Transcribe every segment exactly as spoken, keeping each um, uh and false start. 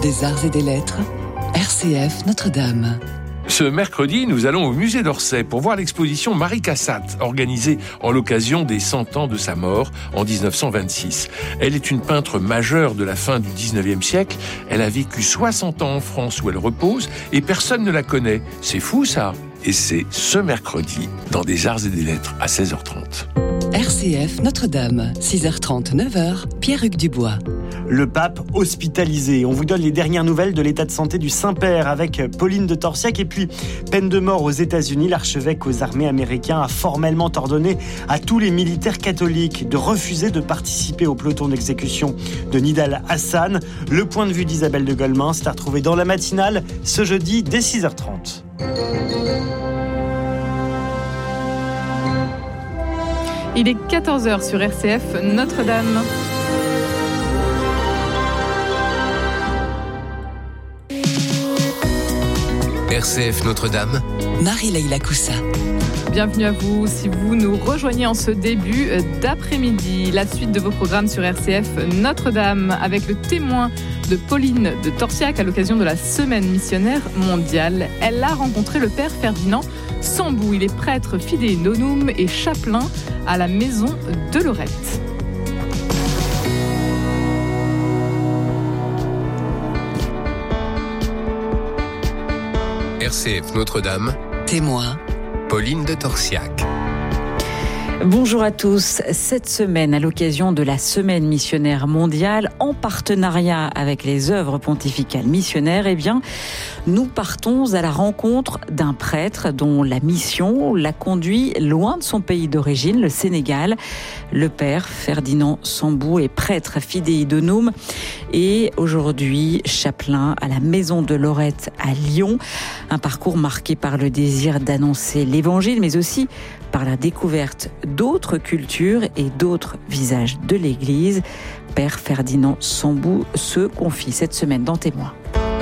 Des arts et des lettres, R C F Notre-Dame. Ce mercredi, nous allons au musée d'Orsay pour voir l'exposition Marie Cassatt, organisée en l'occasion des cent ans de sa mort en dix-neuf cent vingt-six. Elle est une peintre majeure de la fin du dix-neuvième siècle. Elle a vécu soixante ans en France où elle repose et personne ne la connaît. C'est fou ça. Et c'est ce mercredi dans Des arts et des lettres à seize heures trente. R C F Notre-Dame, six heures trente, neuf heures, Pierre-Hugues Dubois. Le pape hospitalisé. On vous donne les dernières nouvelles de l'état de santé du Saint-Père avec Pauline de Torsiac. Et puis, peine de mort aux États-Unis. L'archevêque aux armées américains a formellement ordonné à tous les militaires catholiques de refuser de participer au peloton d'exécution de Nidal Hassan. Le point de vue d'Isabelle de Goldman, c'est à retrouver dans la matinale ce jeudi dès six heures trente. Il est quatorze heures sur R C F Notre-Dame. R C F Notre-Dame, Marie-Leïla Coussa. Bienvenue à vous si vous nous rejoignez en ce début d'après-midi. La suite de vos programmes sur R C F Notre-Dame avec le témoin de Pauline de Torsiac à l'occasion de la Semaine missionnaire mondiale. Elle a rencontré le père Ferdinand Sambou. Il est prêtre fidei donum et chapelain à la maison de Lorette. R C F Notre-Dame, Témoin, Pauline de Torsiac. Bonjour à tous. Cette semaine, à l'occasion de la Semaine missionnaire mondiale, en partenariat avec les œuvres pontificales missionnaires, eh bien, nous partons à la rencontre d'un prêtre dont la mission l'a conduit loin de son pays d'origine, le Sénégal. Le père Ferdinand Sambou est prêtre fidei donum et aujourd'hui chapelain à la maison de Lorette à Lyon. Un parcours marqué par le désir d'annoncer l'évangile, mais aussi par la découverte d'autres cultures et d'autres visages de l'Église. Père Ferdinand Sambou se confie cette semaine dans Témoin.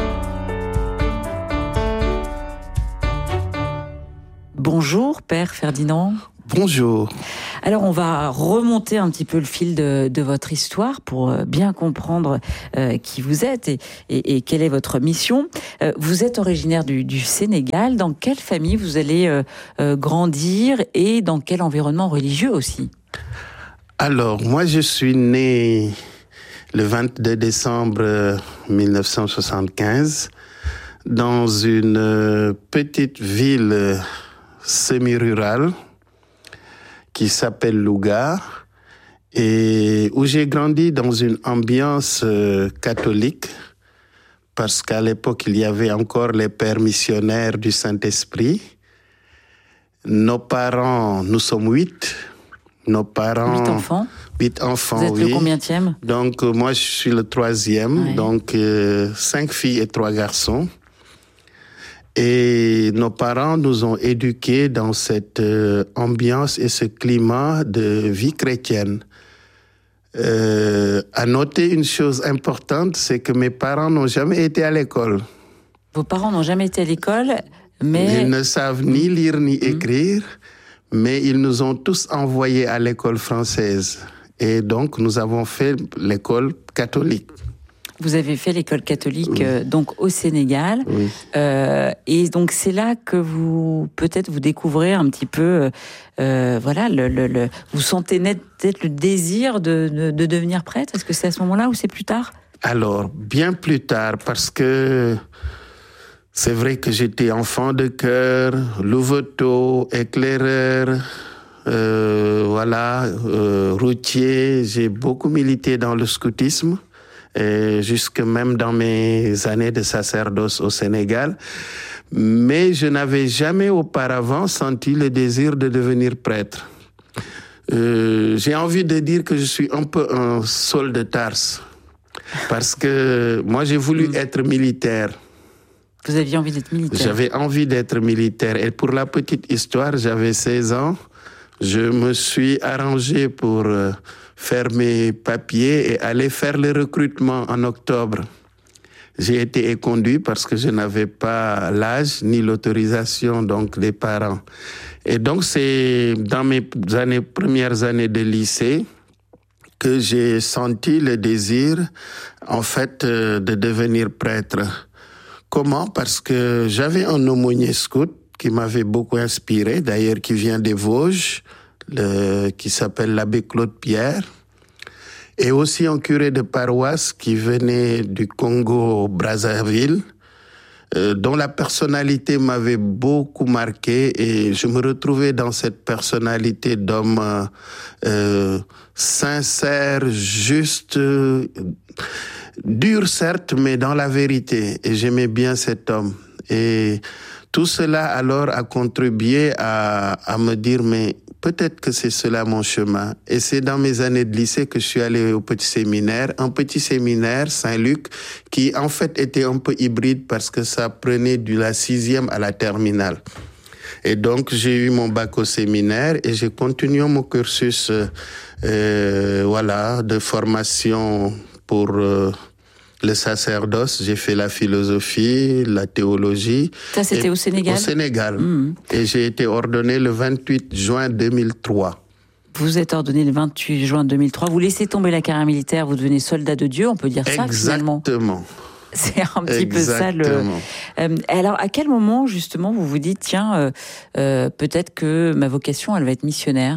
Bonjour, Père Ferdinand. Bonjour. Alors, on va remonter un petit peu le fil de, de votre histoire pour bien comprendre euh, qui vous êtes et, et, et quelle est votre mission. Euh, vous êtes originaire du, du Sénégal. Dans quelle famille vous allez euh, euh, grandir et dans quel environnement religieux aussi ? Alors, moi, je suis né le vingt-deux décembre mille neuf cent soixante-quinze dans une petite ville semi-rurale qui s'appelle Louga et où j'ai grandi dans une ambiance euh, catholique parce qu'à l'époque, il y avait encore les pères missionnaires du Saint-Esprit. Nos parents, nous sommes huit. Nos parents... Huit enfants Huit enfants, Vous êtes oui. le combienième ? Donc, euh, moi, je suis le troisième. Ouais. Donc, euh, cinq filles et trois garçons. Et nos parents nous ont éduqués dans cette euh, ambiance et ce climat de vie chrétienne. Euh, à noter une chose importante, c'est que mes parents n'ont jamais été à l'école. Vos parents n'ont jamais été à l'école, mais... Ils ne savent ni lire ni écrire, mmh. mais ils nous ont tous envoyés à l'école française. Et donc, nous avons fait l'école catholique. Vous avez fait l'école catholique oui. euh, donc au Sénégal, oui. euh, et donc c'est là que vous peut-être vous découvrez un petit peu, euh, voilà, le, le, le, vous sentez peut-être le désir de, de, de devenir prêtre. Est-ce que c'est à ce moment-là ou c'est plus tard ? Alors bien plus tard, parce que c'est vrai que j'étais enfant de chœur, louveteau, éclaireur, euh, voilà, euh, routier. J'ai beaucoup milité dans le scoutisme. Et jusque même dans mes années de sacerdoce au Sénégal. Mais je n'avais jamais auparavant senti le désir de devenir prêtre. Euh, j'ai envie de dire que je suis un peu un Saul de Tarse. Parce que moi, j'ai voulu mmh. être militaire. Vous aviez envie d'être militaire ? J'avais envie d'être militaire. Et pour la petite histoire, j'avais seize ans. Je me suis arrangé pour... Euh, faire mes papiers et aller faire le recrutement en octobre. J'ai été éconduit parce que je n'avais pas l'âge ni l'autorisation donc des parents. Et donc c'est dans mes années, premières années de lycée que j'ai senti le désir, en fait, euh, de devenir prêtre. Comment? Parce que j'avais un aumônier scout qui m'avait beaucoup inspiré, d'ailleurs qui vient des Vosges, le, qui s'appelle l'abbé Claude Pierre, et aussi un curé de paroisse qui venait du Congo-Brazzaville, euh, dont la personnalité m'avait beaucoup marqué, et je me retrouvais dans cette personnalité d'homme euh, euh, sincère, juste, euh, dur certes, mais dans la vérité, et j'aimais bien cet homme. Et tout cela alors a contribué à, à me dire, mais peut-être que c'est cela mon chemin. Et c'est dans mes années de lycée que je suis allé au petit séminaire, un petit séminaire Saint-Luc, qui en fait était un peu hybride parce que ça prenait de la sixième à la terminale. Et donc j'ai eu mon bac au séminaire et j'ai continué mon cursus, euh, voilà, de formation pour euh, le sacerdoce. J'ai fait la philosophie, la théologie. Ça, c'était au Sénégal? Au Sénégal. Mmh. Et j'ai été ordonné le vingt-huit juin deux mille trois. Vous êtes ordonné le vingt-huit juin deux mille trois. Vous laissez tomber la carrière militaire, vous devenez soldat de Dieu, on peut dire ça finalement. Exactement. C'est un petit Exactement. peu ça le. Euh, alors, à quel moment justement vous vous dites, tiens, euh, euh, peut-être que ma vocation, elle va être missionnaire?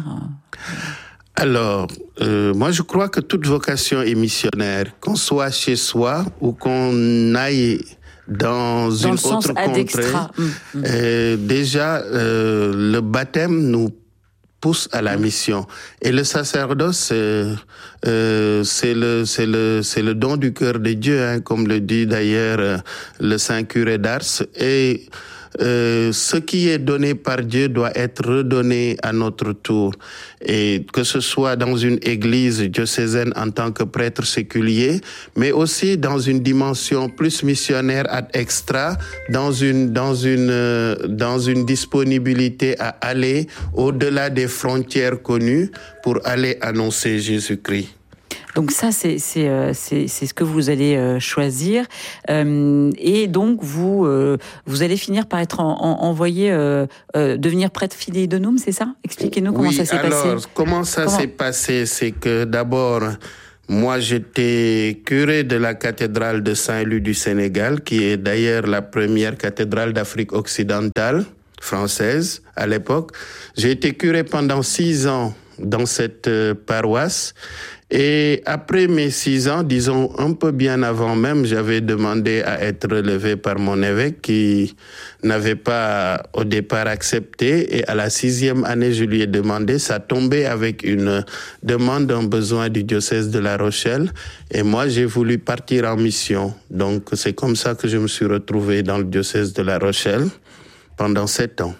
Alors, euh, moi je crois que toute vocation est missionnaire, qu'on soit chez soi ou qu'on aille dans, dans une autre contrée. Mmh, mmh. Euh, déjà, euh, le baptême nous pousse à la mmh. mission. Et le sacerdoce, euh, euh, c'est le, c'est le, c'est le don du cœur de Dieu, hein, comme le dit d'ailleurs euh, le saint curé d'Ars. Et Euh, ce qui est donné par Dieu doit être redonné à notre tour. Et que ce soit dans une église diocésaine en tant que prêtre séculier, mais aussi dans une dimension plus missionnaire ad extra, dans une, dans une, euh, dans une disponibilité à aller au-delà des frontières connues pour aller annoncer Jésus-Christ. Donc ça, c'est c'est euh, c'est c'est ce que vous allez euh, choisir, euh, et donc vous euh, vous allez finir par être en, en, envoyé euh, euh, devenir prêtre fidei donum, c'est ça? Expliquez-nous comment oui, ça s'est alors, passé. Alors comment ça comment... s'est passé, c'est que d'abord moi j'étais curé de la cathédrale de Saint-Louis du Sénégal, qui est d'ailleurs la première cathédrale d'Afrique occidentale française à l'époque. J'ai été curé pendant six ans dans cette euh, paroisse. Et après mes six ans, disons un peu bien avant même, j'avais demandé à être relevé par mon évêque qui n'avait pas au départ accepté. Et à la sixième année, je lui ai demandé, ça tombait avec une demande, un besoin du diocèse de La Rochelle. Et moi, j'ai voulu partir en mission. Donc c'est comme ça que je me suis retrouvé dans le diocèse de La Rochelle pendant sept ans.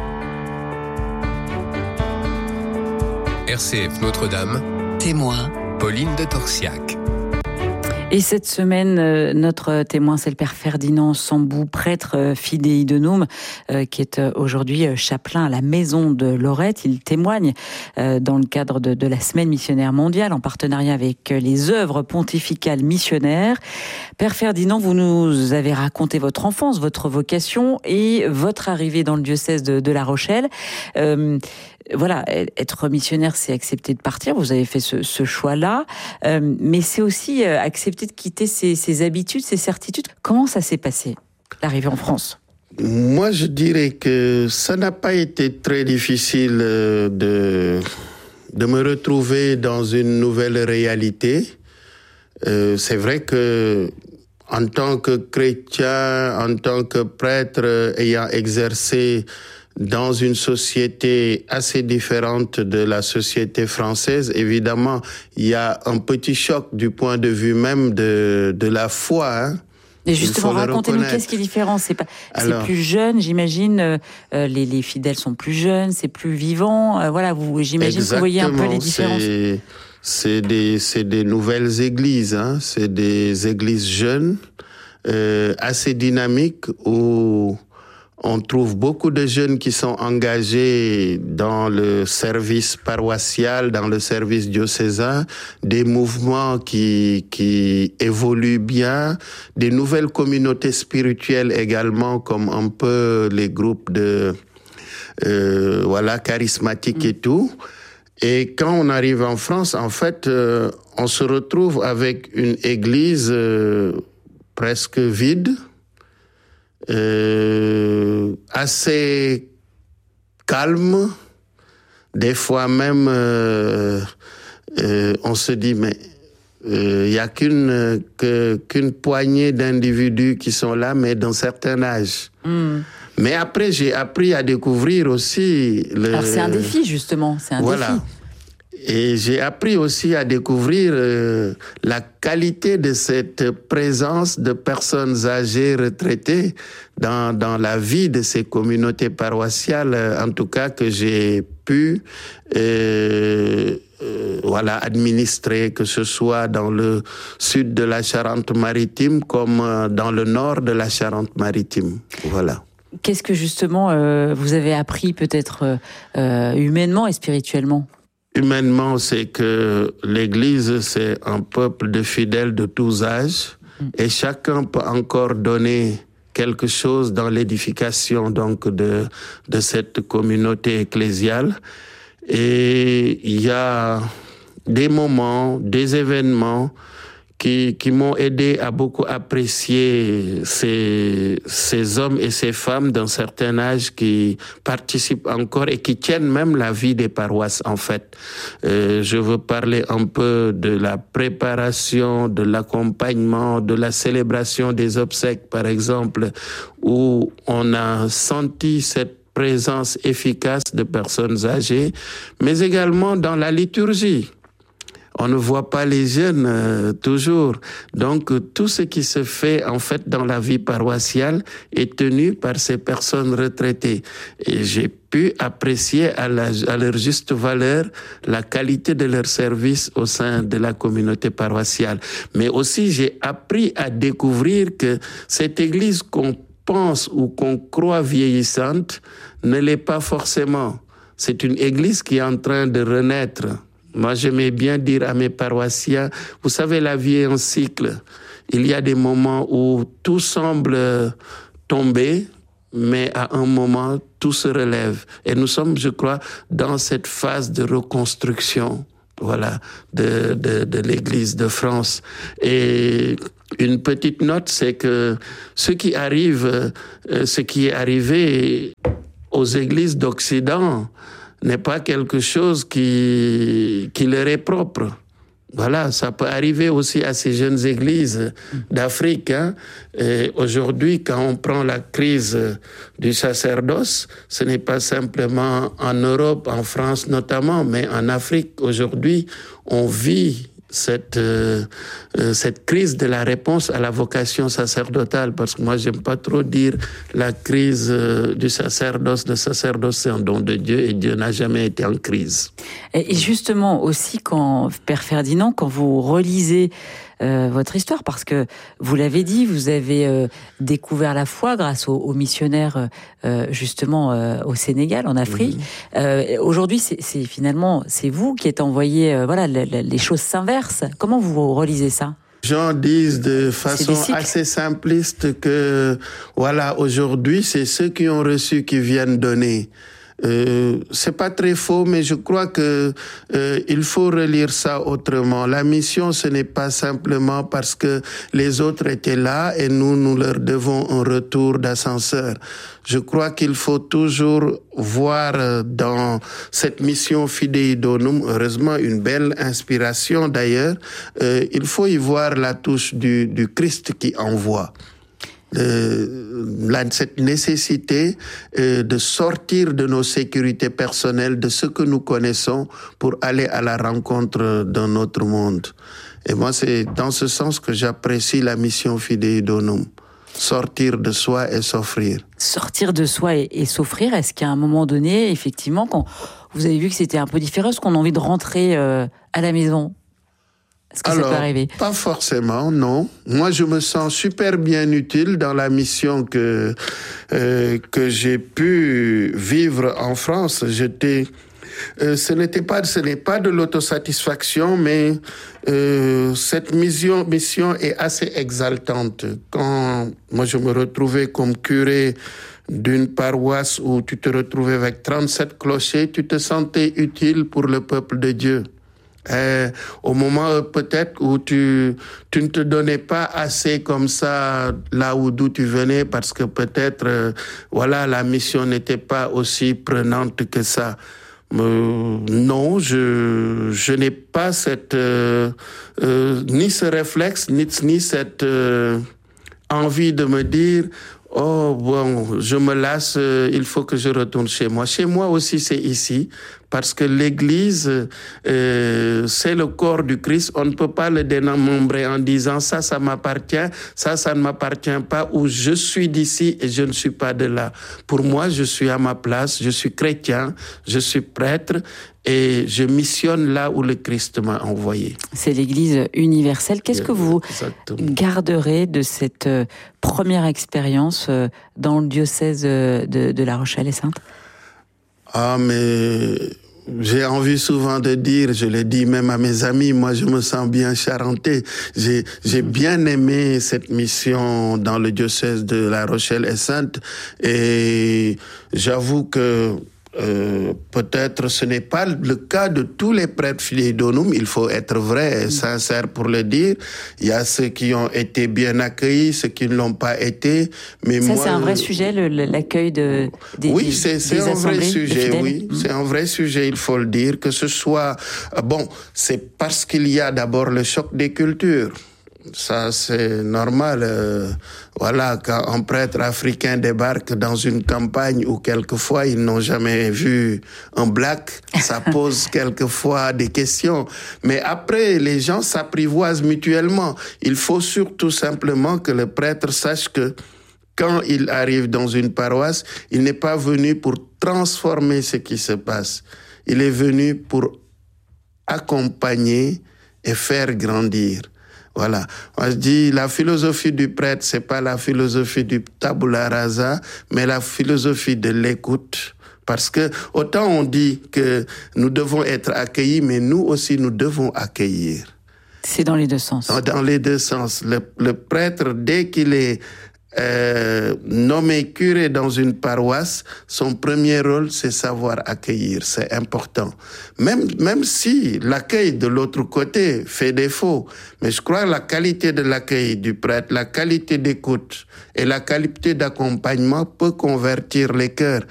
R C F Notre-Dame. Témoin. Pauline de Torsiac. Et cette semaine, euh, notre témoin, c'est le père Ferdinand Sambou, prêtre euh, fidei donum, euh, qui est euh, aujourd'hui euh, chapelain à la Maison de Lorette. Il témoigne euh, dans le cadre de, de la Semaine missionnaire mondiale, en partenariat avec euh, les œuvres pontificales missionnaires. Père Ferdinand, vous nous avez raconté votre enfance, votre vocation et votre arrivée dans le diocèse de, de La Rochelle. Euh, Voilà, être missionnaire, c'est accepter de partir. Vous avez fait ce, ce choix-là, euh, mais c'est aussi euh, accepter de quitter ses, ses habitudes, ses certitudes. Comment ça s'est passé, l'arrivée en France? Moi, je dirais que ça n'a pas été très difficile de, de me retrouver dans une nouvelle réalité. Euh, c'est vrai que en tant que chrétien, en tant que prêtre ayant exercé dans une société assez différente de la société française, évidemment, il y a un petit choc du point de vue même de, de la foi. Hein. Et justement, racontez-nous, qu'est-ce qui est différent? C'est pas, Alors, c'est plus jeune, j'imagine. Euh, les, les fidèles sont plus jeunes, c'est plus vivant. Euh, voilà, vous, j'imagine que vous voyez un peu les différences. C'est, c'est des, c'est des nouvelles églises, hein. C'est des églises jeunes, euh, assez dynamiques où on trouve beaucoup de jeunes qui sont engagés dans le service paroissial, dans le service diocésain, des mouvements qui, qui évoluent bien, des nouvelles communautés spirituelles également, comme un peu les groupes de, euh, voilà, charismatiques et tout. Et quand on arrive en France, en fait, euh, on se retrouve avec une église euh, presque vide, euh, assez calme. Des fois même, euh, euh, on se dit, mais il euh, n'y a qu'une, que, qu'une poignée d'individus qui sont là, mais d'un certain âge. Mm. Mais après, j'ai appris à découvrir aussi... Le... Alors c'est un défi, justement, c'est un voilà. défi. Et j'ai appris aussi à découvrir euh, la qualité de cette présence de personnes âgées retraitées dans, dans la vie de ces communautés paroissiales, en tout cas que j'ai pu euh, euh, voilà, administrer, que ce soit dans le sud de la Charente-Maritime comme dans le nord de la Charente-Maritime. Voilà. Qu'est-ce que justement euh, vous avez appris peut-être euh, humainement et spirituellement ? Humainement, c'est que l'Église, c'est un peuple de fidèles de tous âges, mmh. et chacun peut encore donner quelque chose dans l'édification donc de de cette communauté ecclésiale. Et il y a des moments, des événements qui qui m'ont aidé à beaucoup apprécier ces ces hommes et ces femmes d'un certain âge qui participent encore et qui tiennent même la vie des paroisses en fait. Euh, je veux parler un peu de la préparation, de l'accompagnement, de la célébration des obsèques par exemple, où on a senti cette présence efficace de personnes âgées, mais également dans la liturgie. On ne voit pas les jeunes euh, toujours. Donc, euh, tout ce qui se fait, en fait, dans la vie paroissiale est tenu par ces personnes retraitées. Et j'ai pu apprécier à, la, à leur juste valeur la qualité de leur service au sein de la communauté paroissiale. Mais aussi, j'ai appris à découvrir que cette église qu'on pense ou qu'on croit vieillissante ne l'est pas forcément. C'est une église qui est en train de renaître. Moi, j'aimais bien dire à mes paroissiens, vous savez, la vie est un cycle. Il y a des moments où tout semble tomber, mais à un moment, tout se relève. Et nous sommes, je crois, dans cette phase de reconstruction, voilà, de, de, de l'Église de France. Et une petite note, c'est que ce qui arrive, ce qui est arrivé aux églises d'Occident, n'est pas quelque chose qui, qui leur est propre. Voilà, ça peut arriver aussi à ces jeunes églises d'Afrique. Hein. Et aujourd'hui, quand on prend la crise du sacerdoce, ce n'est pas simplement en Europe, en France notamment, mais en Afrique. Aujourd'hui, on vit cette euh, euh, cette crise de la réponse à la vocation sacerdotale, parce que moi j'aime pas trop dire la crise euh, du sacerdoce. Le sacerdoce c'est un don de Dieu et Dieu n'a jamais été en crise. Et justement aussi quand Père Ferdinand, quand vous relisez Euh, votre histoire, parce que vous l'avez dit, vous avez euh, découvert la foi grâce aux, aux missionnaires euh, justement euh, au Sénégal, en Afrique. Mmh. Euh, aujourd'hui, c'est, c'est finalement c'est vous qui êtes envoyé. Euh, voilà, le, le, les choses s'inversent. Comment vous relisez ça? Les gens disent de façon assez simpliste que voilà, aujourd'hui, c'est ceux qui ont reçu qui viennent donner. Euh, c'est pas très faux, mais je crois que euh, il faut relire ça autrement. La mission, ce n'est pas simplement parce que les autres étaient là et nous, nous leur devons un retour d'ascenseur. Je crois qu'il faut toujours voir dans cette mission Fidei Donum, heureusement une belle inspiration d'ailleurs, euh, il faut y voir la touche du, du Christ qui envoie. Euh, la, cette nécessité euh, de sortir de nos sécurités personnelles, de ce que nous connaissons, pour aller à la rencontre d'un autre monde. Et moi, c'est dans ce sens que j'apprécie la mission Fidei Donum. Sortir de soi et s'offrir. Sortir de soi et, et s'offrir, est-ce qu'à un moment donné, effectivement, quand vous avez vu que c'était un peu différent, est-ce qu'on a envie de rentrer euh, à la maison ? Est-ce que Alors, ça peut arriver? Pas forcément, non. Moi, je me sens super bien utile dans la mission que euh, que j'ai pu vivre en France. J'étais, euh, ce n'était pas, ce n'est pas de l'autosatisfaction, mais euh, cette mission, mission est assez exaltante. Quand moi je me retrouvais comme curé d'une paroisse où tu te retrouvais avec trente-sept clochers, tu te sentais utile pour le peuple de Dieu. Et au moment euh, peut-être où tu, tu ne te donnais pas assez comme ça là où d'où tu venais parce que peut-être euh, voilà la mission n'était pas aussi prenante que ça. Euh, non, je je n'ai pas cette euh, euh, ni ce réflexe ni ni cette euh, envie de me dire oh bon, je me lasse, euh, il faut que je retourne chez moi. Chez moi aussi, c'est ici, parce que l'Église, euh, c'est le corps du Christ. On ne peut pas le démembrer en disant ça, ça m'appartient, ça, ça ne m'appartient pas, ou je suis d'ici et je ne suis pas de là. Pour moi, je suis à ma place, je suis chrétien, je suis prêtre, et je missionne là où le Christ m'a envoyé. C'est l'Église universelle. Qu'est-ce que vous Exactement. garderez de cette première expérience dans le diocèse de, de La Rochelle et Sainte ? Ah, mais j'ai envie souvent de dire, je le dis même à mes amis, moi je me sens bien charentais. J'ai, j'ai bien aimé cette mission dans le diocèse de La Rochelle et Sainte, et j'avoue que Euh, peut-être ce n'est pas le cas de tous les prêtres fidei donum, il faut être vrai et sincère pour le dire. Il y a ceux qui ont été bien accueillis, ceux qui ne l'ont pas été. Mais ça, moi, c'est un vrai sujet, le, l'accueil de, des Oui, c'est, c'est des un vrai assemblées, sujet, des oui. Mmh. C'est un vrai sujet, il faut le dire. Que ce soit... Bon, c'est parce qu'il y a d'abord le choc des cultures. Ça, c'est normal. Euh, voilà, quand un prêtre africain débarque dans une campagne où quelquefois ils n'ont jamais vu un black, ça pose quelquefois des questions. Mais après, les gens s'apprivoisent mutuellement. Il faut surtout simplement que le prêtre sache que quand il arrive dans une paroisse, il n'est pas venu pour transformer ce qui se passe. Il est venu pour accompagner et faire grandir. Voilà. Moi, je dis, la philosophie du prêtre, c'est pas la philosophie du tabula rasa, mais la philosophie de l'écoute. Parce que, autant on dit que nous devons être accueillis, mais nous aussi, nous devons accueillir. C'est dans les deux sens. Dans les deux sens. Le, le prêtre, dès qu'il est Euh, nommé curé dans une paroisse, son premier rôle, c'est savoir accueillir. C'est important. Même, même si l'accueil de l'autre côté fait défaut, mais je crois que la qualité de l'accueil du prêtre, la qualité d'écoute et la qualité d'accompagnement peut convertir les cœurs.